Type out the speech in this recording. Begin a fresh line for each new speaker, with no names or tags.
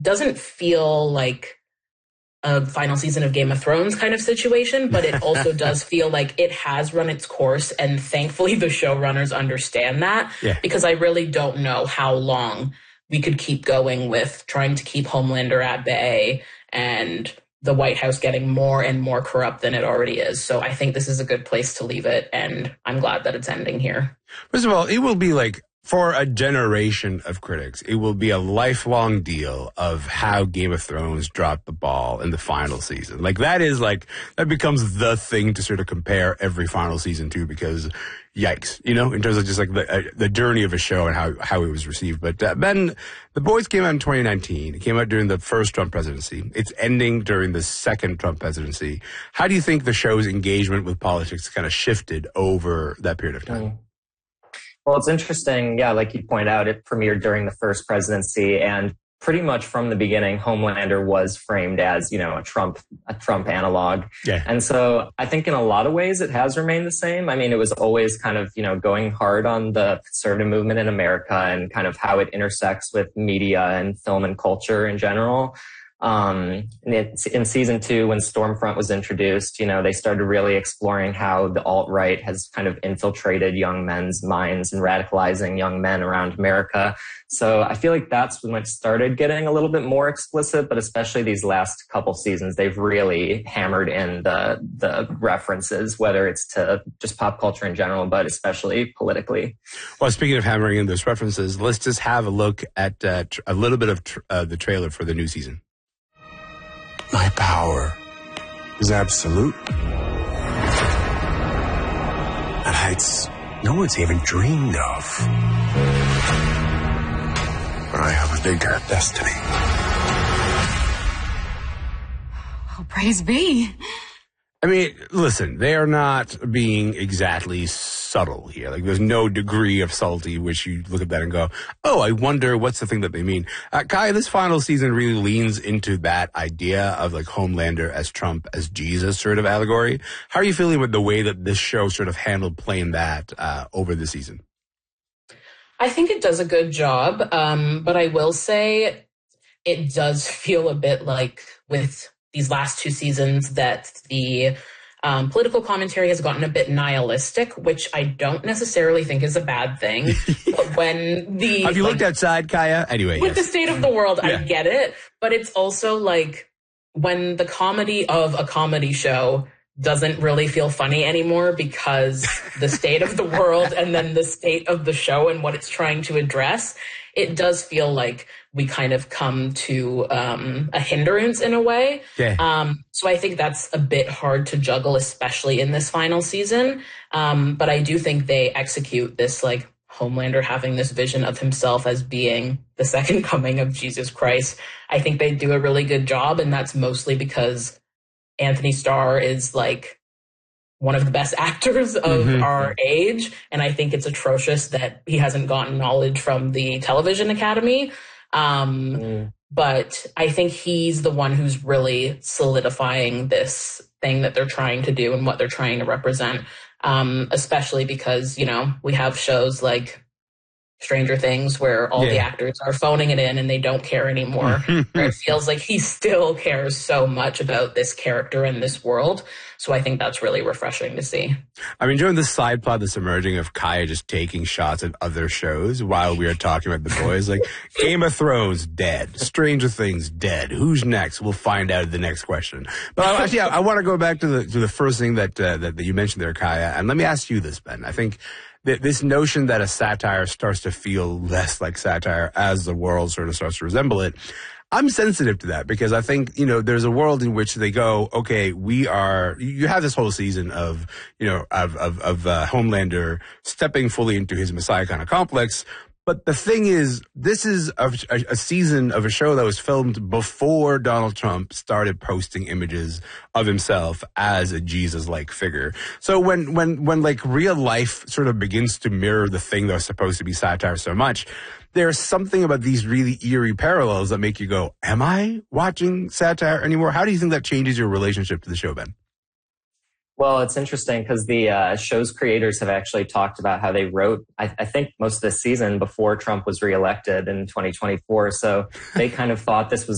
doesn't feel like a final season of Game of Thrones kind of situation, but it also does feel like it has run its course. And thankfully the showrunners understand that, because I really don't know how long we could keep going with trying to keep Homelander at bay and the White House getting more and more corrupt than it already is. So I think this is a good place to leave it, and I'm glad that it's ending here.
First of all, it will be like, for a generation of critics, it will be a lifelong deal of how Game of Thrones dropped the ball in the final season. Like, that becomes the thing to sort of compare every final season to, because yikes, in terms of just like the journey of a show and how it was received. But Ben, The Boys came out in 2019. It came out during the first Trump presidency. It's ending during the second Trump presidency. How do you think the show's engagement with politics kind of shifted over that period of time?
Well, it's interesting. Yeah, like you point out, it premiered during the first presidency, and pretty much from the beginning, Homelander was framed as, a Trump analog. Yeah. And so I think in a lot of ways it has remained the same. I mean, it was always kind of, going hard on the conservative movement in America and kind of how it intersects with media and film and culture in general. In season 2, when Stormfront was introduced, they started really exploring how the alt-right has kind of infiltrated young men's minds and radicalizing young men around America. So I feel like that's when it started getting a little bit more explicit, but especially these last couple seasons, they've really hammered in the references, whether it's to just pop culture in general, but especially politically.
Well, speaking of hammering in those references, let's just have a look at a little bit of the trailer for the new season.
My power is absolute. At heights no one's even dreamed of. But I have a bigger destiny.
Oh, praise be.
I mean, listen, they are not being exactly subtle here. Like, there's no degree of subtlety which you look at that and go, oh, I wonder what's the thing that they mean. Kai, this final season really leans into that idea of like Homelander as Trump, as Jesus sort of allegory. How are you feeling with the way that this show sort of handled playing that over the season?
I think it does a good job, but I will say it does feel a bit like with these last 2 seasons that the political commentary has gotten a bit nihilistic, which I don't necessarily think is a bad thing. But when the
have you looked outside, Kaya? Anyway,
with the state of the world, I get it, but it's also like when the comedy of a comedy show doesn't really feel funny anymore because the state of the world and then the state of the show and what it's trying to address, it does feel like we kind of come to a hindrance in a way. Yeah. So I think that's a bit hard to juggle, especially in this final season. But I do think they execute this, like, Homelander having this vision of himself as being the second coming of Jesus Christ. I think they do a really good job, and that's mostly because Anthony Starr is like one of the best actors of our age. And I think it's atrocious that he hasn't gotten knowledge from the Television Academy. But I think he's the one who's really solidifying this thing that they're trying to do and what they're trying to represent. Especially because, we have shows like Stranger Things where all the actors are phoning it in and they don't care anymore. Where it feels like he still cares so much about this character and this world. So I think that's really refreshing to see. I'm
enjoying the side plot that's emerging of Kaya just taking shots at other shows while we are talking about The Boys. Like, Game of Thrones, dead. Stranger Things, dead. Who's next? We'll find out in the next question. But I want to go back to the first thing that you mentioned there, Kaya. And let me ask you this, Ben. I think this notion that a satire starts to feel less like satire as the world sort of starts to resemble it, I'm sensitive to that because I think, there's a world in which they go, okay, you have this whole season of Homelander stepping fully into his Messiah kind of complex. But the thing is, this is a season of a show that was filmed before Donald Trump started posting images of himself as a Jesus-like figure. So when like real life sort of begins to mirror the thing that was supposed to be satire so much, there's something about these really eerie parallels that make you go, am I watching satire anymore? How do you think that changes your relationship to the show, Ben?
Well, it's interesting because the show's creators have actually talked about how they wrote, I think, most of this season before Trump was reelected in 2024. So they kind of thought this was